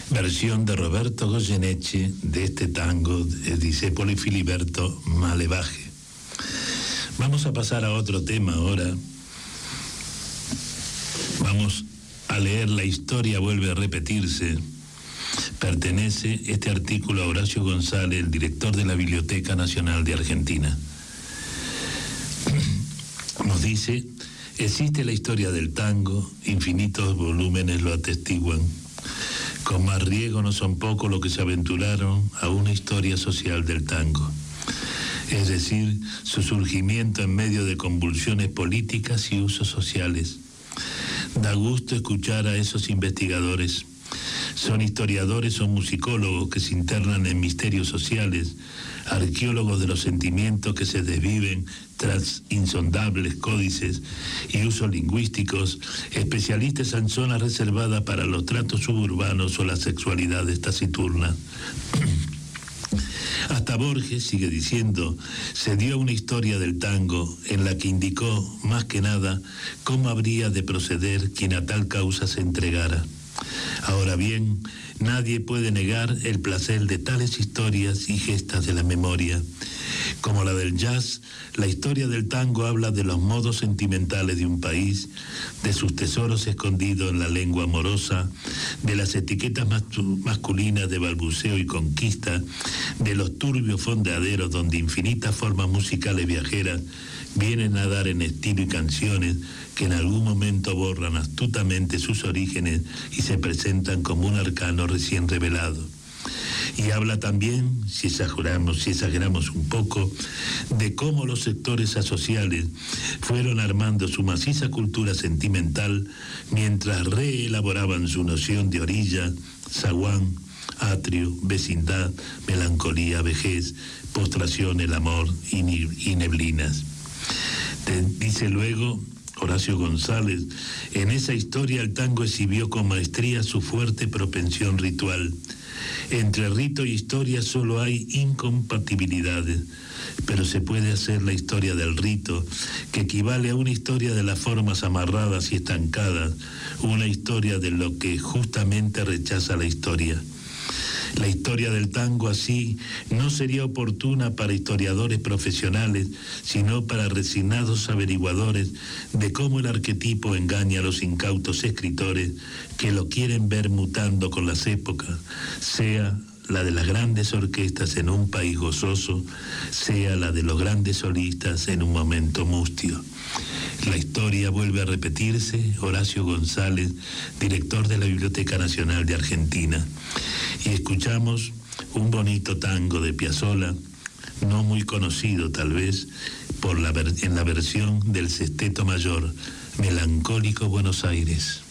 Versión de Roberto Goyeneche de este tango de Discepolo y Filiberto Malevaje. Vamos a pasar a otro tema ahora. Vamos a leer La historia vuelve a repetirse. Pertenece este artículo a Horacio González, el director de la Biblioteca Nacional de Argentina. Nos dice: existe la historia del tango, infinitos volúmenes lo atestiguan. Con más riego no son pocos los que se aventuraron a una historia social del tango. Es decir, su surgimiento en medio de convulsiones políticas y usos sociales. Da gusto escuchar a esos investigadores. Son historiadores o musicólogos que se internan en misterios sociales, arqueólogos de los sentimientos que se desviven tras insondables códices y usos lingüísticos, especialistas en zonas reservadas para los tratos suburbanos o las sexualidades taciturnas. Hasta Borges, sigue diciendo, se dio una historia del tango en la que indicó, más que nada, cómo habría de proceder quien a tal causa se entregara. Ahora bien, nadie puede negar el placer de tales historias y gestas de la memoria. Como la del jazz, la historia del tango habla de los modos sentimentales de un país, de sus tesoros escondidos en la lengua amorosa, de las etiquetas masculinas de balbuceo y conquista, de los turbios fondeaderos donde infinitas formas musicales viajeras vienen a dar en estilo y canciones que en algún momento borran astutamente sus orígenes y se presentan como un arcano recién revelado. Y habla también, si exageramos un poco, de cómo los sectores asociales fueron armando su maciza cultura sentimental mientras reelaboraban su noción de orilla, zaguán, atrio, vecindad, melancolía, vejez, postración, el amor y neblinas. Dice luego Horacio González: en esa historia el tango exhibió con maestría su fuerte propensión ritual. Entre rito y historia solo hay incompatibilidades, pero se puede hacer la historia del rito, que equivale a una historia de las formas amarradas y estancadas, una historia de lo que justamente rechaza la historia. La historia del tango así no sería oportuna para historiadores profesionales, sino para resignados averiguadores de cómo el arquetipo engaña a los incautos escritores que lo quieren ver mutando con las épocas, sea la de las grandes orquestas en un país gozoso, sea la de los grandes solistas en un momento mustio. La historia vuelve a repetirse. Horacio González, director de la Biblioteca Nacional de Argentina. Y escuchamos un bonito tango de Piazzolla, no muy conocido tal vez, en la versión del Sexteto Mayor, Melancólico Buenos Aires.